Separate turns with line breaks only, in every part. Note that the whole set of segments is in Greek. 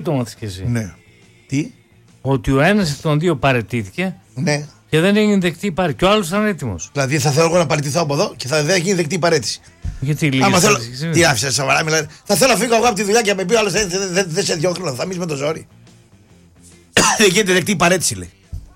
Το μάθεις και εσύ.
Ναι. Τι?
Ότι ο ένας από τον δύο παραιτήθηκε.
Ναι.
Και δεν έγινε δεκτή η παρέτηση. Και ο άλλος ήταν έτοιμος.
Δηλαδή θα θέλω εγώ να παραιτηθώ από εδώ και θα δεν γίνει δεκτή η παρέτηση.
Γιατί λίγες.
Άμα θέλω. Τι άφησε, σοβαρά μιλάτε. Θα θέλω να φύγω εγώ από τη δουλειά και με πει ο άλλος δεν σε διώχνω. Θα μείνει με το ζόρι. Δεν γίνεται δεκτή η παρέτηση, λέει.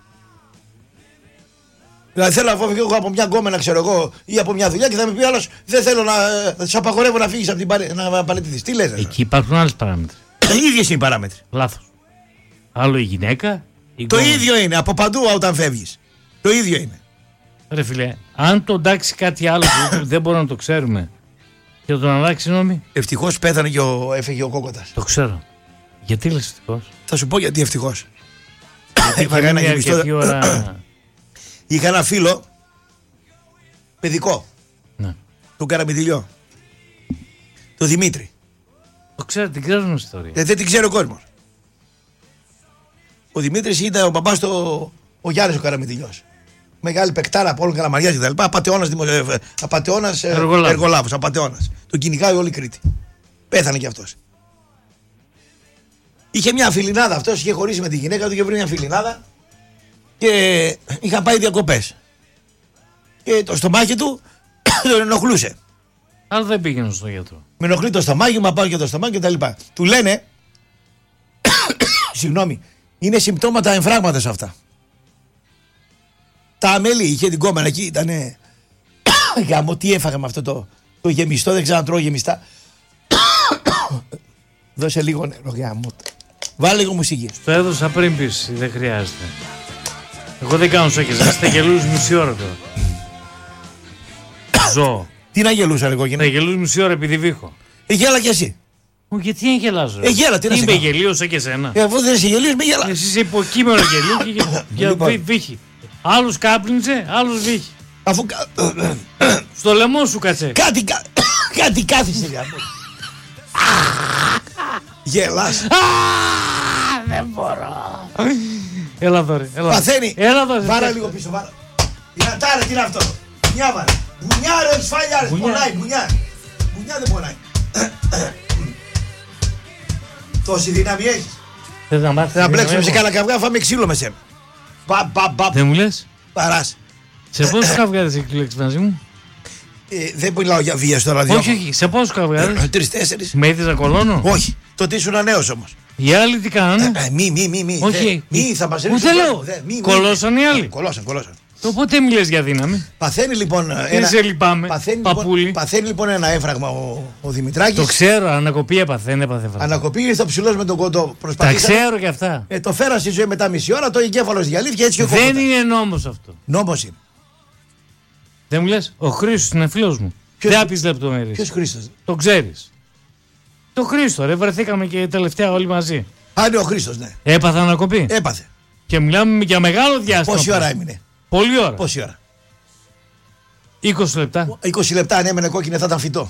Δηλαδή θέλω να φύγω εγώ από μια γκόμενα, ξέρω εγώ, ή από μια δουλειά και θα με πει ο άλλος δεν θέλω να. Σε απαγορεύω να φύγεις από την να παραιτηθείς. Τι λες?
Εκεί υπάρχουν άλλες παράμετροι.
Οι ίδιες είναι οι παράμετροι.
Λάθος. Άλλο η γυναίκα.
Το ίδιο είναι από παντού όταν φεύγεις. Το ίδιο είναι.
Ρε φίλε, αν το εντάξει κάτι άλλο που δεν μπορούμε να το ξέρουμε και να τον αλλάξει νόμι.
Ευτυχώς πέθανε και έφεγε ο Κόκοτας.
Το ξέρω. Γιατί λες ευτυχώς?
Θα σου πω γιατί ευτυχώς. Είχα ένα φίλο παιδικό.
Ναι.
Τον Καραμιδηλιό. Το Δημήτρη.
Το ξέρω, την ξέρω την ιστορία.
Δεν την ξέρει ο κόσμος. Ο Δημήτρης ήταν ο μπαμπάς του, ο Γιάννης ο Καραμιδηλιός. Μεγάλη παικτάρα από όλων Καλαμαριάς και τα λοιπά. Απατεώνας εργολάβος. Απατεώνας. Τον κυνηγάει όλη η Κρήτη. Πέθανε κι αυτός. Είχε μια φιλινάδα αυτός, είχε χωρίσει με τη γυναίκα του, είχε βρει μια φιλινάδα και είχαν πάει διακοπές. Και το στομάχι του τον ενοχλούσε.
Αλλά δεν πήγαινε στον γιατρό.
Με ενοχλεί το στομάχι, μα πάω και το στομάχι και τα λοιπά. Του λένε, συγγνώμη, είναι συμπτώματα εμφράγματος αυτά. Τα αμέλη, είχε την κόμμενα εκεί, ήτανε γαμώ, τι έφαγα με αυτό το γεμιστό, δεν ξέρω να τρώω γεμιστά. Δώσε λίγο νερό, γαμώ. Βάλε λίγο μουσική.
Το έδωσα πριν πεις, δεν χρειάζεται. Εγώ δεν κάνω σόκες, θα γελούς μισή ώρα τώρα. Ζω.
Τι να γελούσα εγώ
θα γελούς μισή ώρα επειδή βήχω.
Γέλα κι εσύ.
Γιατί να γελάζω?
Γέλα, τι να σε
κάνω. Είμαι γελίωσα και εσένα.
Αφού δεν είσαι γελίος, με γέλα.
Εσύ είσαι υποκείμενο γελίου και βήχει. Άλλος κάπνιζε, άλλος βήχει.
Αφού.
Στο λαιμό σου κάτσε.
Κάτι κάθισε για μένα. Γελάς.
Δεν μπορώ. Έλα δωρε.
Παθαίνει.
Έλα δωρε.
Βάρα λίγο πίσω. Δυνατάρε, τι είναι αυτό? Μπουνιά βάρε. Μπουνιά ρε, σφάλια ρε. Πονάει, μπουνιά. Μπουνιά δεν πονάει. Τόση δύναμη έχεις.
Θες να μάθεις?
Θα μπλέξουμε σε κάνα καυγά, φάμε ξύλο με σένα.
Δεν μου λες?
Παράς.
Σε πόσους καυγάδες έχει κλέξει μαζί μου?
Δεν μιλάω για βία στο ραδιόφωνο.
Όχι, σε πόσους καυγάδες?
3-4.
Με είδες να κολώνω?
Όχι, τότε ήσουν νέος όμως.
Οι άλλοι τι κάνανε?
Μη.
Όχι.
Θα μας ρίξουν.
Ούτε λέω. Κολώσαν οι άλλοι.
Κολώσαν.
Οπότε μιλες για δύναμη.
Παθαίνει λοιπόν.
Δεν σε λυπάμαι.
Παθαίνει λοιπόν ένα έμφραγμα ο Δημητράκης.
Το ξέρω, ανακοπή έπαθε.
Ανακοπή ήρθε ο ψηλός με τον κοντό.
Τα ξέρω κι αυτά.
Το φέρα στη ζωή μετά μισή ώρα, το εγκέφαλος διαλύθηκε έτσι και ο
δεν είναι νόμος αυτό.
Νόμος είναι.
Δεν μου λες, ο Χρήστος είναι φίλος μου. Δεν άπεις λεπτομέρειες.
Ποιος Χρήστος?
Το ξέρεις. Το Χρήστο, ρε, βρεθήκαμε και τελευταία όλοι μαζί.
Α, είναι ο Χρήστος, ναι.
Έπαθε ανακοπή.
Έπαθε.
Και μιλάμε για μεγάλο διάστημα.
Πόση ώρα έμεινε?
Πολλή ώρα.
Πόση ώρα?
20 λεπτά.
20 λεπτά αν έμενε κόκκινη θα ήταν φυτό.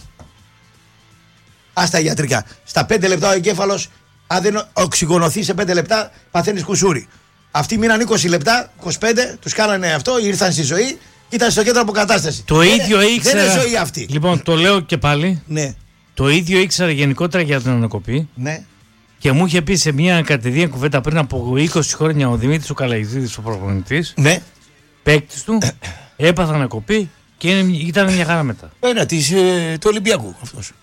Άστα ιατρικά. Στα 5 λεπτά ο εγκέφαλος, αν δεν οξυγονωθεί σε 5 λεπτά, παθαίνεις κουσούρι. Αυτοί μείναν 20 λεπτά, 25, τους κάνανε αυτό, ήρθαν στη ζωή, ήταν στο κέντρο αποκατάσταση.
Το ίδιο ήξερα.
Δεν είναι ζωή αυτή.
Λοιπόν, το λέω και πάλι.
Ναι.
Το ίδιο ήξερα γενικότερα για την ανακοπή.
Ναι.
Και μου είχε πει σε μια κατηδία κουβέντα πριν από 20 χρόνια ο Δημήτρης ο Καλαϊτζίδης, ο προπονητής.
Ναι.
Παίκτης του, έπαθε ανακοπή και ήταν μια χαρά μετά.
Ένα του Ολυμπιακού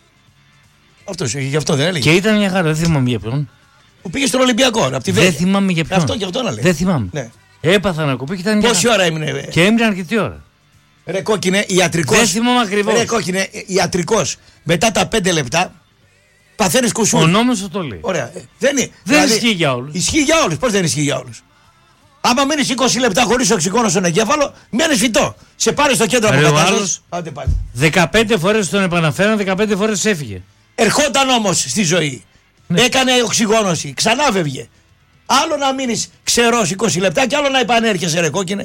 αυτός, γι' αυτό δεν έλεγε.
Και ήταν μια χαρά, δεν θυμάμαι για ποιον.
Που πήγε στον Ολυμπιακό, από τη Βέλγια.
Δεν θυμάμαι για ποιον.
Αυτό και αυτό να λέει.
Δεν θυμάμαι.
Ναι.
Έπαθε ανακοπή και ήταν μια
πόση ώρα έμεινε?
Και έμεινε αρκετή ώρα.
Ρε κόκκινε, ιατρικός.
Δεν θυμάμαι ακριβώς.
Ρε κόκκινε, ιατρικός. Μετά τα 5 λεπτά παθαίνεις κουσούρι.
Ο νόμος το λέει.
Ωραία. Δεν
δηλαδή, ισχύει για όλους.
Ισχύει για όλους. Πώς δεν ισχύει για όλους? Άμα μείνεις 20 λεπτά χωρίς οξυγόνο στον εγκέφαλο, μένεις φυτό. Σε πάρει στο κέντρο αποκατάστασης. Άντε πάλι.
15 φορές τον επαναφέραν, 15 φορές έφυγε.
Ερχόταν όμως στη ζωή. Ναι. Έκανε οξυγόνωση. Ξανά φεύγε. Άλλο να μείνεις ξερός 20 λεπτά και άλλο να επανέρχεσαι, ρε κόκκινε.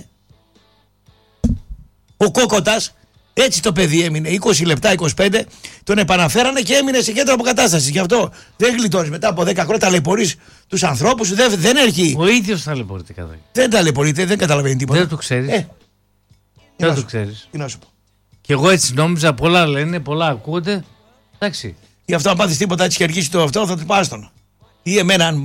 Ο Κόκοτας, έτσι το παιδί έμεινε 20 λεπτά, 25, τον επαναφέρανε και έμεινε σε κέντρο αποκατάστασης. Γι' αυτό δεν γλιτώνεις μετά από 10 χρόνια, ταλαιπωρείς τους ανθρώπους σου, δεν έρχει.
Ο ίδιος ταλαιπωρείται κατά.
Δεν ταλαιπωρείται, δεν καταλαβαίνει τίποτα.
Δεν το ξέρεις. Δεν το ξέρεις.
Τι να σου πω.
Και εγώ έτσι νόμιζα, πολλά λένε, πολλά ακούγονται. Εντάξει.
Γι' αυτό αν πάθεις τίποτα έτσι και αργήσει το αυτό, θα του πάρεις τον. ή εμένα, αν